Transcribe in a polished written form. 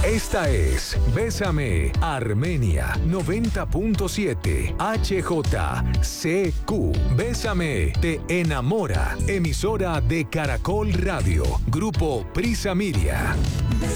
Esta es Bésame Armenia 90.7 HJCQ. Bésame te enamora. Emisora de Caracol Radio. Grupo Prisa Media.